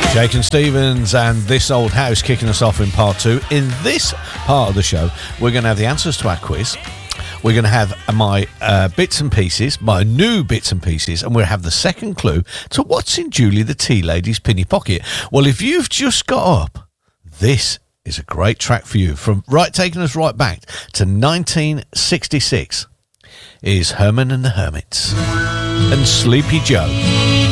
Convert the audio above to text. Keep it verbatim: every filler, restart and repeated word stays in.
Jake and Stevens and This Old House kicking us off in part two. In this part of the show, we're going to have the answers to our quiz. We're going to have my uh, bits and pieces, my new bits and pieces, and we'll have the second clue to what's in Julie the Tea Lady's pinny pocket. Well, if you've just got up, this is a great track for you. From right, taking us right back to nineteen sixty-six is Herman and the Hermits and Sleepy Joe.